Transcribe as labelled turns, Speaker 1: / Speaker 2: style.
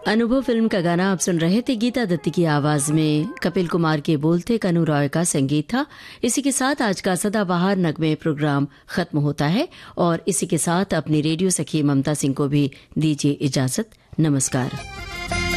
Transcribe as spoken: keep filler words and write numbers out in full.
Speaker 1: अनुभव फिल्म का गाना आप सुन रहे थे। गीता दत्ती की आवाज में कपिल कुमार के बोल थे, कनु रॉय का संगीत था। इसी के साथ आज का सदाबहार नगमे प्रोग्राम खत्म होता है और इसी के साथ अपनी रेडियो सखी ममता सिंह को भी दीजिए इजाजत। नमस्कार।